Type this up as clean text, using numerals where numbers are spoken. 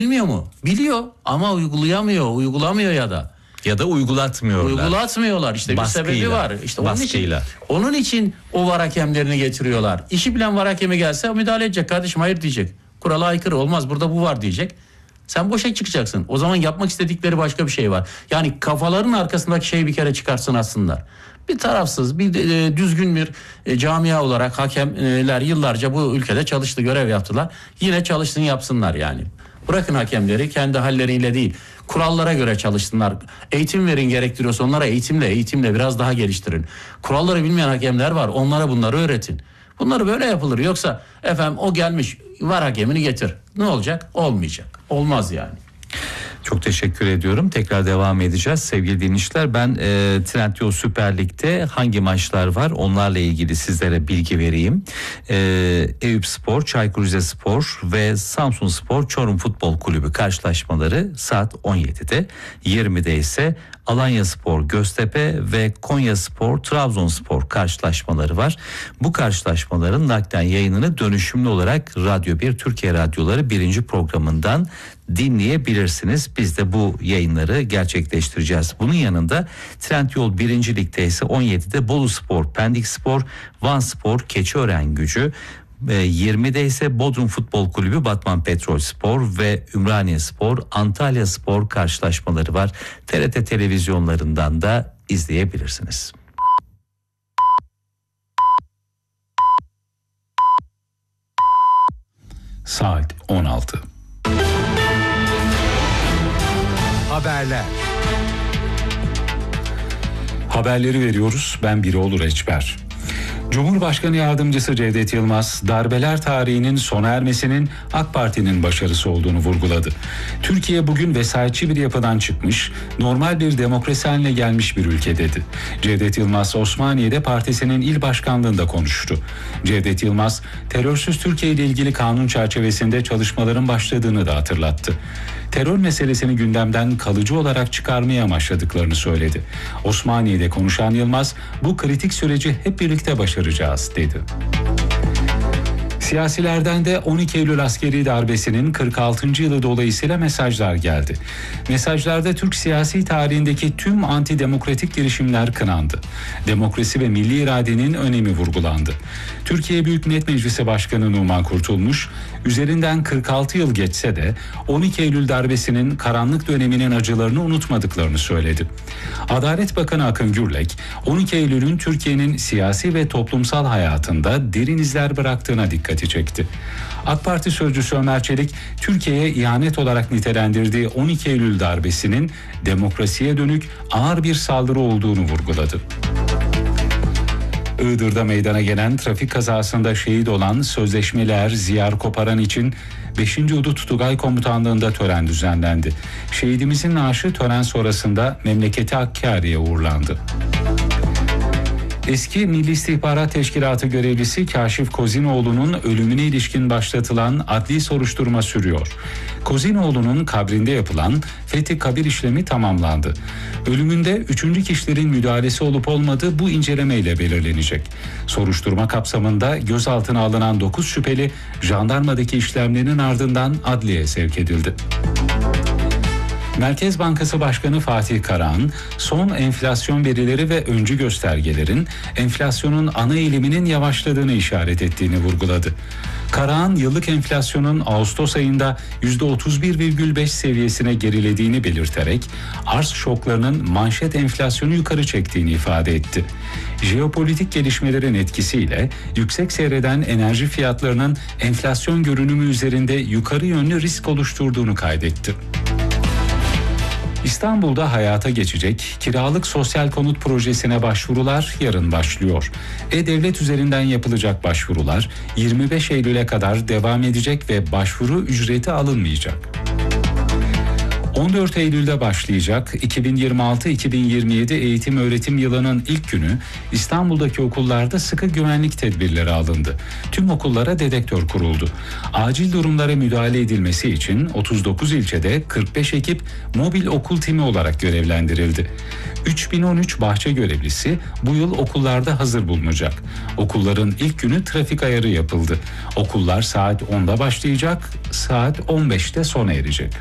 bilmiyor mu? Biliyor ama uygulamıyor ya da uygulatmıyorlar. İşte bir sebebi var. İşte onun için o VAR hakemlerini getiriyorlar. İşi bilen VAR hakemi gelse müdahale edecek, kardeşim hayır diyecek. Kurala aykırı olmaz, burada bu var diyecek. Sen boşa çıkacaksın. O zaman yapmak istedikleri başka bir şey var. Yani kafaların arkasındaki şeyi bir kere çıkarsın aslında. Bir tarafsız, bir düzgün bir camia olarak hakemler yıllarca bu ülkede çalıştı, görev yaptılar. Yine çalışsın, yapsınlar yani. Bırakın hakemleri kendi halleriyle değil, kurallara göre çalışsınlar. Eğitim verin, gerektiriyorsa onlara eğitimle biraz daha geliştirin. Kuralları bilmeyen hakemler var, onlara bunları öğretin. Bunları böyle yapılır. Yoksa efendim o gelmiş, VAR hakemini getir. Ne olacak? Olmayacak. Olmaz yani. Çok teşekkür ediyorum. Tekrar devam edeceğiz. Sevgili dinleyiciler, ben Trendyol Süper Lig'de hangi maçlar var onlarla ilgili sizlere bilgi vereyim. Eyüpspor, Çaykur Rizespor ve Samsunspor Çorum Futbol Kulübü karşılaşmaları saat 17'de. 20'de ise Alanyaspor Göztepe ve Konyaspor Trabzonspor karşılaşmaları var. Bu karşılaşmaların naklen yayınını dönüşümlü olarak Radyo 1 Türkiye Radyoları 1. programından dinleyebilirsiniz. Biz de bu yayınları gerçekleştireceğiz. Bunun yanında Trendyol 1. Lig'de ise 17'de Boluspor, Pendikspor, Vanspor, Keçiören-Gücü, 20'de ise Bodrum Futbol Kulübü Batman Petrolspor ve Ümraniyespor, Antalyaspor karşılaşmaları var. TRT televizyonlarından da izleyebilirsiniz. Saat 16. Haberler. Haberleri veriyoruz. Ben Birol Reçber. Cumhurbaşkanı Yardımcısı Cevdet Yılmaz, darbeler tarihinin sona ermesinin AK Parti'nin başarısı olduğunu vurguladı. Türkiye bugün vesayetçi bir yapıdan çıkmış, normal bir demokrasi haline gelmiş bir ülke dedi. Cevdet Yılmaz, Osmaniye'de partisinin il başkanlığında konuştu. Cevdet Yılmaz, terörsüz Türkiye ile ilgili kanun çerçevesinde çalışmaların başladığını da hatırlattı. Terör meselesini gündemden kalıcı olarak çıkarmaya amaçladıklarını söyledi. Osmaniye'de konuşan Yılmaz, bu kritik süreci hep birlikte başaracağız dedi. Siyasilerden de 12 Eylül askeri darbesinin 46. yılı dolayısıyla mesajlar geldi. Mesajlarda Türk siyasi tarihindeki tüm antidemokratik girişimler kınandı. Demokrasi ve milli iradenin önemi vurgulandı. Türkiye Büyük Millet Meclisi Başkanı Numan Kurtulmuş, üzerinden 46 yıl geçse de 12 Eylül darbesinin karanlık döneminin acılarını unutmadıklarını söyledi. Adalet Bakanı Akın Gürlek, 12 Eylül'ün Türkiye'nin siyasi ve toplumsal hayatında derin izler bıraktığına dikkat çekti. AK Parti sözcüsü Ömer Çelik, Türkiye'ye ihanet olarak nitelendirdiği 12 Eylül darbesinin demokrasiye dönük ağır bir saldırı olduğunu vurguladı. Iğdır'da meydana gelen trafik kazasında şehit olan sözleşmeli Ziyar Koparan için 5. Hudut Tugay Komutanlığı'nda tören düzenlendi. Şehidimizin naaşı tören sonrasında memleketi Hakkari'ye uğurlandı. Eski Milli İstihbarat Teşkilatı görevlisi Kaşif Kozinoğlu'nun ölümüne ilişkin başlatılan adli soruşturma sürüyor. Kozinoğlu'nun kabrinde yapılan fethi kabir işlemi tamamlandı. Ölümünde 3. kişilerin müdahalesi olup olmadığı bu incelemeyle belirlenecek. Soruşturma kapsamında gözaltına alınan 9 şüpheli jandarmadaki işlemlerin ardından adliyeye sevk edildi. Merkez Bankası Başkanı Fatih Karahan, son enflasyon verileri ve öncü göstergelerin enflasyonun ana eğiliminin yavaşladığını işaret ettiğini vurguladı. Karahan, yıllık enflasyonun Ağustos ayında %31,5 seviyesine gerilediğini belirterek arz şoklarının manşet enflasyonu yukarı çektiğini ifade etti. Jeopolitik gelişmelerin etkisiyle yüksek seyreden enerji fiyatlarının enflasyon görünümü üzerinde yukarı yönlü risk oluşturduğunu kaydetti. İstanbul'da hayata geçecek kiralık sosyal konut projesine başvurular yarın başlıyor. E-Devlet üzerinden yapılacak başvurular 25 Eylül'e kadar devam edecek ve başvuru ücreti alınmayacak. 14 Eylül'de başlayacak 2026-2027 eğitim öğretim yılının ilk günü İstanbul'daki okullarda sıkı güvenlik tedbirleri alındı. Tüm okullara dedektör kuruldu. Acil durumlara müdahale edilmesi için 39 ilçede 45 ekip mobil okul timi olarak görevlendirildi. 3013 bahçe görevlisi bu yıl okullarda hazır bulunacak. Okulların ilk günü trafik ayarı yapıldı. Okullar saat 10'da başlayacak, saat 15'te sona erecek.